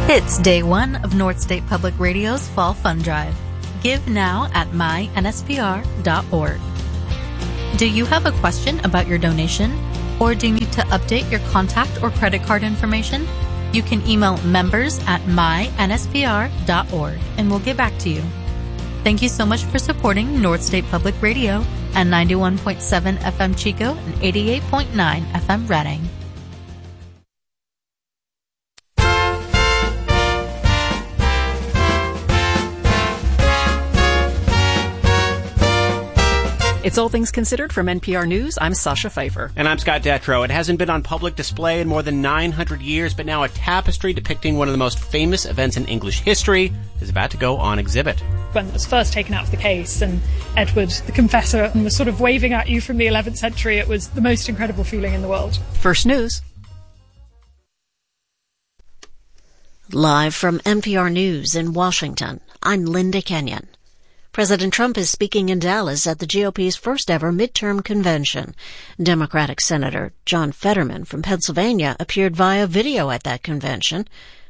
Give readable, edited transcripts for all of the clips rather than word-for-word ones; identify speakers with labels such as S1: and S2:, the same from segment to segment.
S1: It's day one of North State Public Radio's Fall Fund Drive. Give now at mynspr.org. Do you have a question about your donation? Or do you need to update your contact or credit card information? You can email members@mynspr.org and we'll get back to you. Thank you so much for supporting North State Public Radio and 91.7 FM Chico and 88.9 FM Reading.
S2: It's All Things Considered from NPR News. I'm Sasha Pfeiffer.
S3: And I'm Scott Detrow. It hasn't been on public display in more than 900 years, but now a tapestry depicting one of the most famous events in English history is about to go on exhibit.
S4: When it was first taken out of the case and Edward, the confessor, was sort of waving at you from the 11th century, it was the most incredible feeling in the world.
S2: First News.
S5: Live from NPR News in Washington, I'm Linda Kenyon. President Trump is speaking in Dallas at the GOP's first-ever midterm convention. Democratic Senator John Fetterman from Pennsylvania appeared via video at that convention.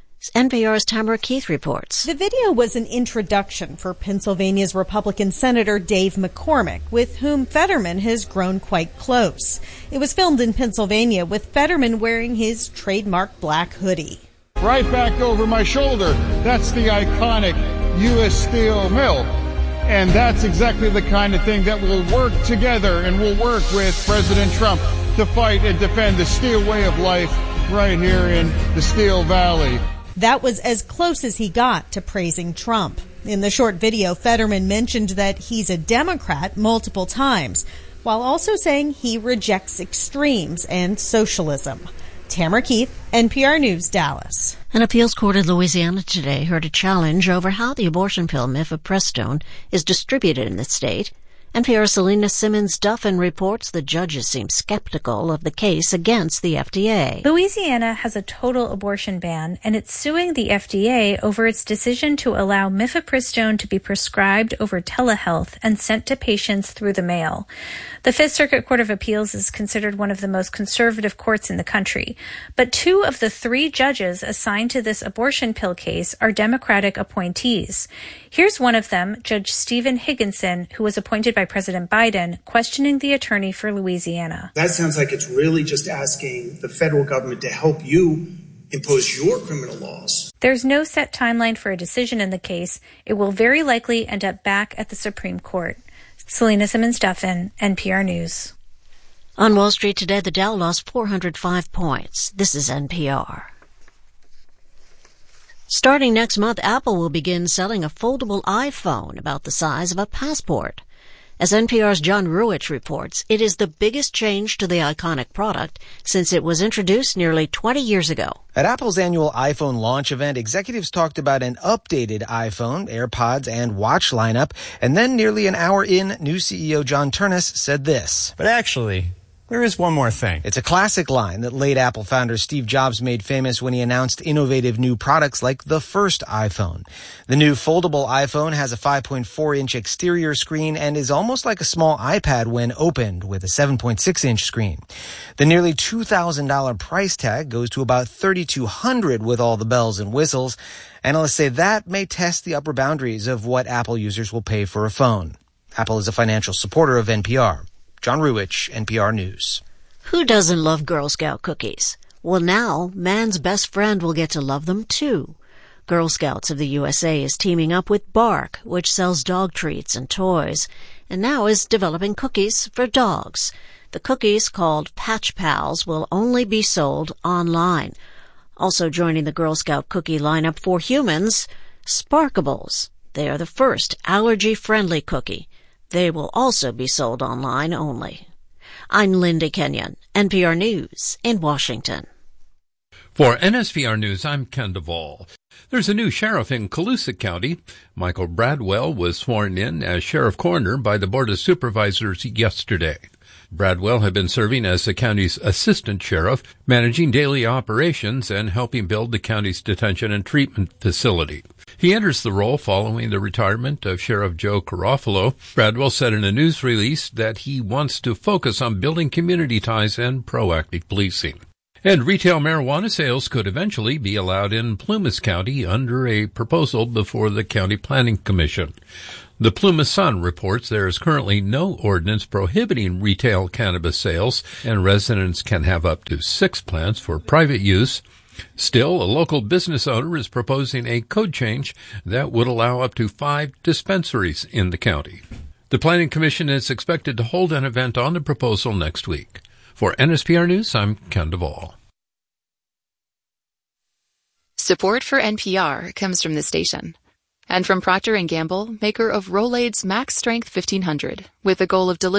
S5: NPR's Tamara Keith reports.
S6: The video was an introduction for Pennsylvania's Republican Senator Dave McCormick, with whom Fetterman has grown quite close. It was filmed in Pennsylvania with Fetterman wearing his trademark black hoodie.
S7: Right back over my shoulder, that's the iconic U.S. Steel Mill. And that's exactly the kind of thing that will work together and will work with President Trump to fight and defend the steel way of life right here in the Steel Valley.
S6: That was as close as he got to praising Trump. In the short video, Fetterman mentioned that he's a Democrat multiple times, while also saying he rejects extremes and socialism. Tamara Keith, NPR News, Dallas.
S5: An appeals court in Louisiana today heard a challenge over how the abortion pill mifepristone is distributed in the state. NPR's Selena Simmons-Duffin reports the judges seem skeptical of the case against the FDA.
S8: Louisiana has a total abortion ban, and it's suing the FDA over its decision to allow mifepristone to be prescribed over telehealth and sent to patients through the mail. The Fifth Circuit Court of Appeals is considered one of the most conservative courts in the country, but 2 of the 3 judges assigned to this abortion pill case are Democratic appointees. Here's one of them, Judge Stephen Higginson, who was appointed by President Biden, questioning the attorney for Louisiana.
S9: That sounds like it's really just asking the federal government to help you impose your criminal laws.
S8: There's no set timeline for a decision in the case. It will very likely end up back at the Supreme Court. Selena Simmons-Duffin, NPR News.
S5: On Wall Street today, the Dow lost 405 points. This is NPR. Starting next month, Apple will begin selling a foldable iPhone about the size of a passport. As NPR's John Ruwitch reports, it is the biggest change to the iconic product since it was introduced nearly 20 years ago.
S10: At Apple's annual iPhone launch event, executives talked about an updated iPhone, AirPods, and watch lineup, and then nearly an hour in, new CEO John Ternus said this.
S11: But actually, there is one more thing.
S10: It's a classic line that late Apple founder Steve Jobs made famous when he announced innovative new products like the first iPhone. The new foldable iPhone has a 5.4-inch exterior screen and is almost like a small iPad when opened with a 7.6-inch screen. The nearly $2,000 price tag goes to about $3,200 with all the bells and whistles. Analysts say that may test the upper boundaries of what Apple users will pay for a phone. Apple is a financial supporter of NPR. John Ruwitch, NPR News.
S5: Who doesn't love Girl Scout cookies? Well, now, man's best friend will get to love them, too. Girl Scouts of the USA is teaming up with Bark, which sells dog treats and toys, and now is developing cookies for dogs. The cookies, called Patch Pals, will only be sold online. Also joining the Girl Scout cookie lineup for humans, Sparkables. They are the first allergy-friendly cookie. They will also be sold online only. I'm Linda Kenyon, NPR News in Washington.
S12: For NSVR News, I'm Ken Duvall. There's a new sheriff in Colusa County. Michael Bradwell was sworn in as sheriff coroner by the Board of Supervisors yesterday. Bradwell had been serving as the county's assistant sheriff, managing daily operations and helping build the county's detention and treatment facility. He enters the role following the retirement of Sheriff Joe Garofalo. Bradwell said in a news release that he wants to focus on building community ties and proactive policing. And retail marijuana sales could eventually be allowed in Plumas County under a proposal before the County Planning Commission. The Plumas Sun reports there is currently no ordinance prohibiting retail cannabis sales, and residents can have up to 6 plants for private use. Still, a local business owner is proposing a code change that would allow up to 5 dispensaries in the county. The Planning Commission is expected to hold an event on the proposal next week. For NSPR News, I'm Ken Duvall.
S13: Support for NPR comes from the station and from Procter & Gamble, maker of Rolaids Max Strength 1500, with the goal of delivering